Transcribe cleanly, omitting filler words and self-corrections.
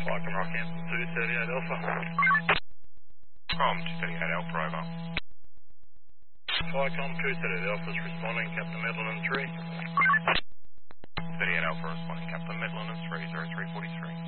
Viking Rockhampton 238 Alpha. Com 238 Alpha, over. Viacom 238 Alpha's responding, Captain Medlin 3.